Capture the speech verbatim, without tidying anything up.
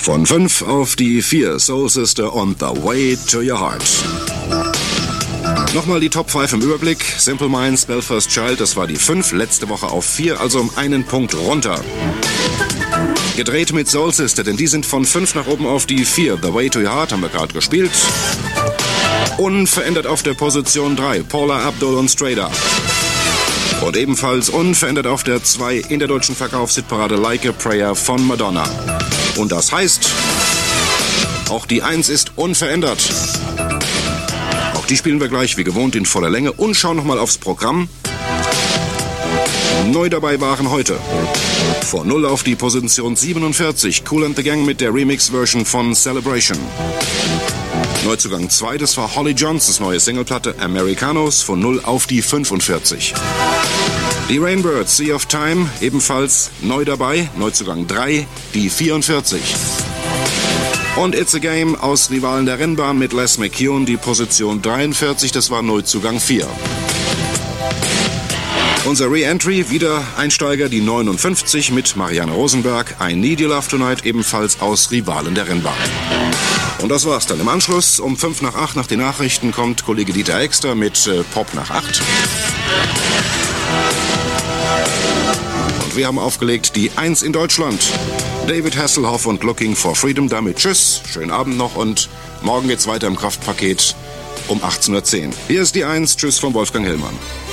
Von fünf auf die vier, Soul Sister on the Way to Your Heart. Nochmal die Top fünf im Überblick. Simple Minds, Belfast Child, das war die fünf, letzte Woche auf vier, also um einen Punkt runter. Gedreht mit Soul Sister, denn die sind von fünf nach oben auf die vier. The Way to Your Heart haben wir gerade gespielt. Unverändert auf der Position drei, Paula Abdul und Straight Up. Und ebenfalls unverändert auf der zwei in der deutschen Verkaufshitparade Like a Prayer von Madonna. Und das heißt, auch die eins ist unverändert. Auch die spielen wir gleich wie gewohnt in voller Länge und schauen nochmal aufs Programm. Neu dabei waren heute von null auf die Position siebenundvierzig, Kool and the Gang mit der Remix-Version von Celebration. Neuzugang zwei, das war Holly Johnsons neue Singleplatte Americanos, von null auf die fünfundvierzig. Die Rainbirds, Sea of Time, ebenfalls neu dabei, Neuzugang drei, die vierundvierzig. Und It's a Game aus Rivalen der Rennbahn mit Les McKeown, die Position dreiundvierzig, das war Neuzugang vier. Unser Re-Entry, wieder Einsteiger, die neunundfünfzig mit Marianne Rosenberg, I Need Your Love Tonight, ebenfalls aus Rivalen der Rennbahn. Und das war's dann. Im Anschluss um fünf nach acht nach den Nachrichten kommt Kollege Dieter Exter mit äh, Pop nach acht. Und wir haben aufgelegt die eins in Deutschland. David Hasselhoff und Looking for Freedom. Damit tschüss, schönen Abend noch und morgen geht's weiter im Kraftpaket um achtzehn Uhr zehn. Hier ist die eins, tschüss von Wolfgang Hillmann.